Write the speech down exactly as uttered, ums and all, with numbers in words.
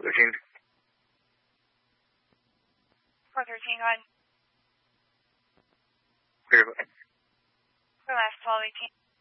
four thirteen. four thirteen, go ahead. Clear. For last twelve eighteen.